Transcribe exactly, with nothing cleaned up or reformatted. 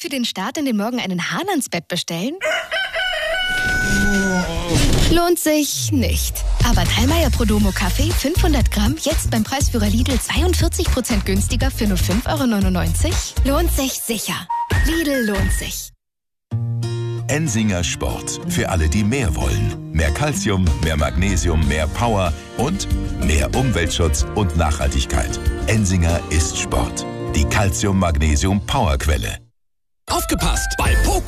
Für den Start in den Morgen einen Hahn ans Bett bestellen? Lohnt sich nicht. Aber Dallmayr Prodomo Kaffee fünfhundert Gramm jetzt beim Preisführer Lidl zweiundvierzig Prozent günstiger für nur fünf Euro neunundneunzig? Lohnt sich sicher. Lidl lohnt sich. Ensinger Sport. Für alle, die mehr wollen. Mehr Calcium, mehr Magnesium, mehr Power und mehr Umweltschutz und Nachhaltigkeit. Ensinger ist Sport. Die Calcium-Magnesium-Powerquelle. Aufgepasst! Bei Poco